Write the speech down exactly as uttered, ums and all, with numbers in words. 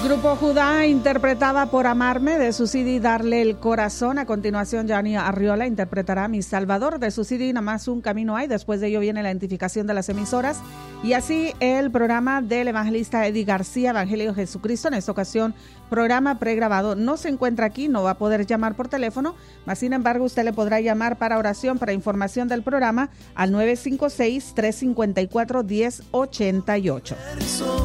Grupo Judá interpretada por Amarme de su C D Darle el Corazón. A continuación, Gianni Arriola interpretará Mi Salvador de su C D Nada más un camino hay. Después de ello viene la identificación de las emisoras y así el programa del evangelista Eddie García, Evangelio de Jesucristo. En esta ocasión, programa pregrabado. No se encuentra aquí, no va a poder llamar por teléfono, mas sin embargo usted le podrá llamar para oración, para información del programa al nueve cinco seis, tres cinco cuatro, uno cero ocho ocho.